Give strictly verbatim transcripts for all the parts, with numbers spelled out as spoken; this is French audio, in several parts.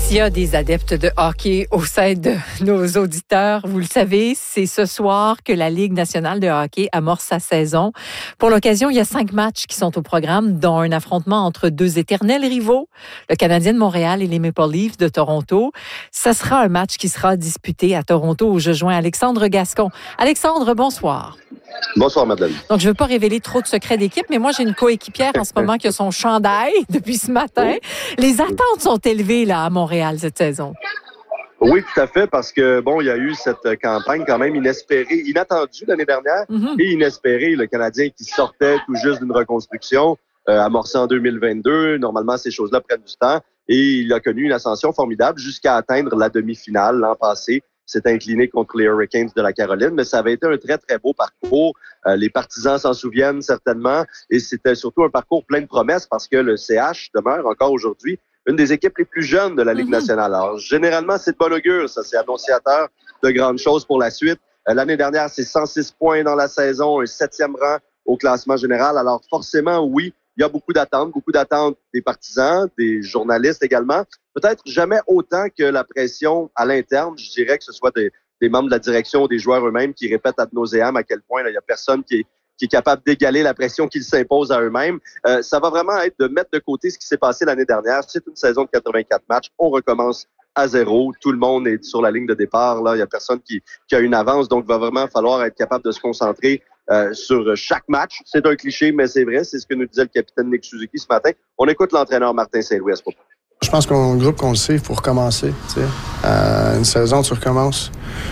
S'il y a des adeptes de hockey au sein de nos auditeurs, vous le savez, c'est ce soir que la Ligue nationale de hockey amorce sa saison. Pour l'occasion, il y a cinq matchs qui sont au programme, dont un affrontement entre deux éternels rivaux, le Canadien de Montréal et les Maple Leafs de Toronto. Ça sera un match qui sera disputé à Toronto où je joins Alexandre Gascon. Alexandre, bonsoir. Bonsoir, madame. Donc, je ne veux pas révéler trop de secrets d'équipe, mais moi, j'ai une coéquipière en ce moment qui a son chandail depuis ce matin. Les attentes sont élevées là à Montréal cette saison. Oui, tout à fait, parce que, bon, il y a eu cette campagne quand même inespérée, inattendue l'année dernière, mm-hmm. et inespérée. Le Canadien qui sortait tout juste d'une reconstruction, euh, amorcée en deux mille vingt-deux. Normalement, ces choses-là prennent du temps. Et il a connu une ascension formidable jusqu'à atteindre la demi-finale l'an passé. S'est incliné contre les Hurricanes de la Caroline, mais ça avait été un très, très beau parcours. Euh, les partisans s'en souviennent certainement, et c'était surtout un parcours plein de promesses parce que le C H demeure encore aujourd'hui une des équipes les plus jeunes de la Ligue nationale. Alors, généralement, c'est de bon augure, ça, c'est annonciateur de grandes choses pour la suite. Euh, l'année dernière, c'est cent six points dans la saison, un septième rang au classement général. Alors, forcément, oui, il y a beaucoup d'attentes, beaucoup d'attentes des partisans, des journalistes également. Peut-être jamais autant que la pression à l'interne. Je dirais que ce soit des, des membres de la direction ou des joueurs eux-mêmes qui répètent ad nauseam à quel point là, il y a personne qui est, qui est capable d'égaler la pression qu'ils s'imposent à eux-mêmes. Euh, ça va vraiment être de mettre de côté ce qui s'est passé l'année dernière. C'est une saison de quatre-vingt-quatre matchs. On recommence à zéro. Tout le monde est sur la ligne de départ. Là, il y a personne qui, qui a une avance. Donc, il va vraiment falloir être capable de se concentrer Euh, sur chaque match. C'est un cliché, mais c'est vrai. C'est ce que nous disait le capitaine Nick Suzuki ce matin. On écoute l'entraîneur Martin Saint-Louis à ce propos. Je pense qu'on groupe qu'on le sait, il faut recommencer. Tu sais. Euh, une saison, tu recommences.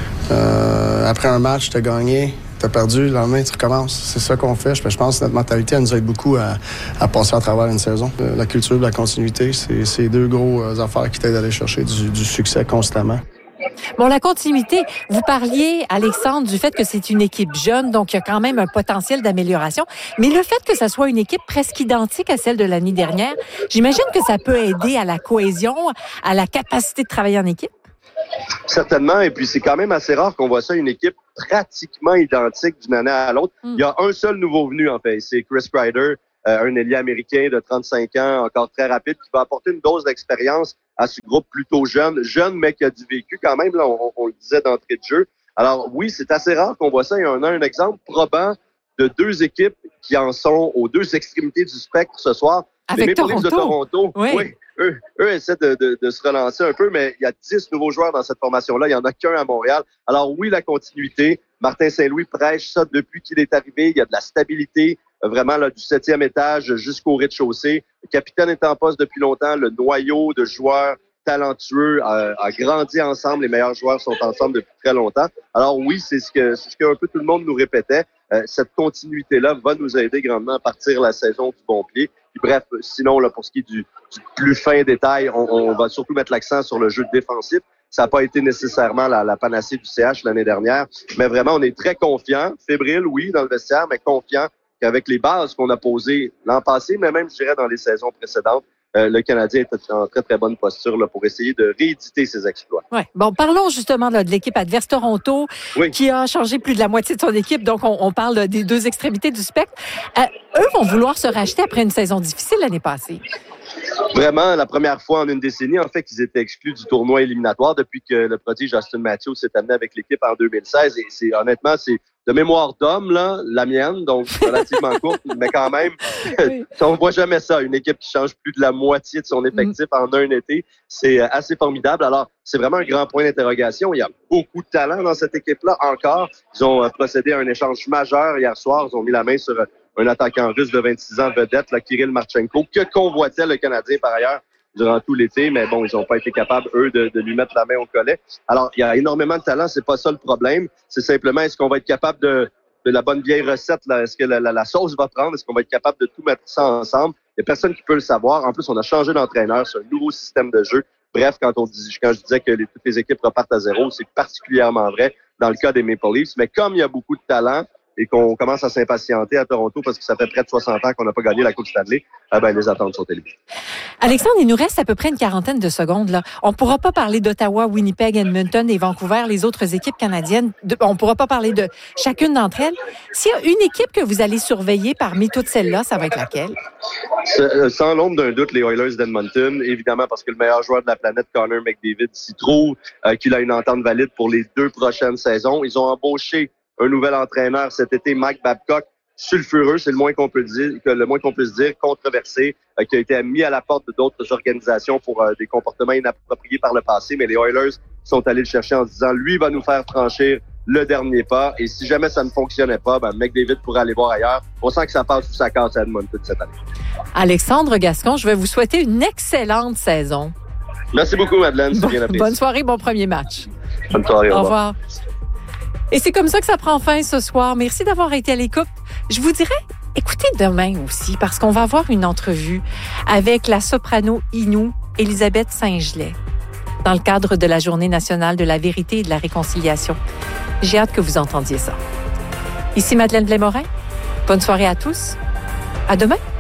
Euh, après un match, tu as gagné, tu as perdu, le lendemain, tu recommences. C'est ça qu'on fait. Je, je pense que notre mentalité, elle nous aide beaucoup à, à passer à travers une saison. La culture de la continuité, c'est, c'est deux gros affaires qui t'aident à aller chercher du, du succès constamment. Bon, la continuité, vous parliez, Alexandre, du fait que c'est une équipe jeune, donc il y a quand même un potentiel d'amélioration. Mais le fait que ça soit une équipe presque identique à celle de l'année dernière, j'imagine que ça peut aider à la cohésion, à la capacité de travailler en équipe? Certainement, et puis c'est quand même assez rare qu'on voit ça, une équipe pratiquement identique d'une année à l'autre. Mm. Il y a un seul nouveau venu, en fait, c'est Chris Kreider, euh, un ailier américain de trente-cinq ans, encore très rapide, qui va apporter une dose d'expérience à ce groupe plutôt jeune, jeune mais qui a du vécu quand même, là, on, on le disait d'entrée de jeu. Alors oui, c'est assez rare qu'on voit ça. Il y a un, un exemple probant de deux équipes qui en sont aux deux extrémités du spectre ce soir. Avec les Maple Leafs de Toronto, oui. oui, eux, eux essaient de, de, de se relancer un peu, mais il y a dix nouveaux joueurs dans cette formation-là. Il n'y en a qu'un à Montréal. Alors oui, la continuité. Martin Saint-Louis prêche ça depuis qu'il est arrivé. Il y a de la stabilité, vraiment là, du septième étage jusqu'au rez-de-chaussée. Le capitaine est en poste depuis longtemps. Le noyau de joueurs talentueux a, a grandi ensemble. Les meilleurs joueurs sont ensemble depuis très longtemps. Alors oui, c'est ce que c'est ce que un peu tout le monde nous répétait. Euh, cette continuité-là va nous aider grandement à partir la saison du bon pied. Puis bref, sinon, là, pour ce qui est du, du plus fin détail, on, on va surtout mettre l'accent sur le jeu défensif. Ça n'a pas été nécessairement la, la panacée du C H l'année dernière, mais vraiment, on est très confiant, fébrile, oui, dans le vestiaire, mais confiant qu'avec les bases qu'on a posées l'an passé, mais même, je dirais, dans les saisons précédentes, Euh, le Canadien est en très, très bonne posture là, pour essayer de rééditer ses exploits. Ouais. Bon, parlons justement là, de l'équipe adverse Toronto, oui. qui a changé plus de la moitié de son équipe. Donc, on, on parle des deux extrémités du spectre. Euh, eux vont vouloir se racheter après une saison difficile l'année passée. Vraiment, la première fois en une décennie, en fait, qu'ils étaient exclus du tournoi éliminatoire depuis que le prodige Austin Matthews s'est amené avec l'équipe en deux mille seize. Et c'est honnêtement, c'est de mémoire d'homme, là, la mienne, donc relativement courte, mais quand même, oui. On voit jamais ça. Une équipe qui change plus de la moitié de son effectif mm. en un été, c'est assez formidable. Alors, c'est vraiment un grand point d'interrogation. Il y a beaucoup de talent dans cette équipe-là encore. Ils ont procédé à un échange majeur hier soir. Ils ont mis la main sur un attaquant russe de vingt-six ans vedette, là, Kirill Marchenko, que convoitait le Canadien par ailleurs durant tout l'été, mais bon, ils n'ont pas été capables, eux, de, de lui mettre la main au collet. Alors, il y a énormément de talent, c'est pas ça le problème. C'est simplement, est-ce qu'on va être capable de, de la bonne vieille recette, là? Est-ce que la, la, la sauce va prendre? Est-ce qu'on va être capable de tout mettre ça ensemble? Il n'y a personne qui peut le savoir. En plus, on a changé d'entraîneur, c'est un nouveau système de jeu. Bref, quand on dit, quand je disais que les, toutes les équipes repartent à zéro, c'est particulièrement vrai dans le cas des Maple Leafs. Mais comme il y a beaucoup de talent, et qu'on commence à s'impatienter à Toronto parce que ça fait près de soixante ans qu'on n'a pas gagné la Coupe Stanley, eh ben, les attentes sont élevées. Alexandre, il nous reste à peu près une quarantaine de secondes. Là. On ne pourra pas parler d'Ottawa, Winnipeg, Edmonton et Vancouver, les autres équipes canadiennes. De, on ne pourra pas parler de chacune d'entre elles. S'il y a une équipe que vous allez surveiller parmi toutes celles-là, ça va être laquelle? Sans l'ombre d'un doute, les Oilers d'Edmonton, évidemment parce que le meilleur joueur de la planète, Connor McDavid, s'y trouve, euh, qu'il a une entente valide pour les deux prochaines saisons. Ils ont embauché un nouvel entraîneur cet été, Mike Babcock, sulfureux, c'est le moins qu'on peut dire, que le moins qu'on puisse dire, controversé, euh, qui a été mis à la porte d'autres organisations pour euh, des comportements inappropriés par le passé, mais les Oilers sont allés le chercher en se disant, lui va nous faire franchir le dernier pas, et si jamais ça ne fonctionnait pas, ben McDavid pourrait aller voir ailleurs. On sent que ça passe sous sa casse à Edmonton cette année. Alexandre Gascon, je vais vous souhaiter une excellente saison. Merci beaucoup, Madeleine, c'est bien apprécié. Bonne soirée, bon premier match. Bonne soirée, au revoir. Au revoir. Et c'est comme ça que ça prend fin ce soir. Merci d'avoir été à l'écoute. Je vous dirais, écoutez demain aussi, parce qu'on va avoir une entrevue avec la soprano Innu, Elisabeth Saint-Gelais, dans le cadre de la Journée nationale de la vérité et de la réconciliation. J'ai hâte que vous entendiez ça. Ici Madeleine Blais-Morin. Bonne soirée à tous. À demain.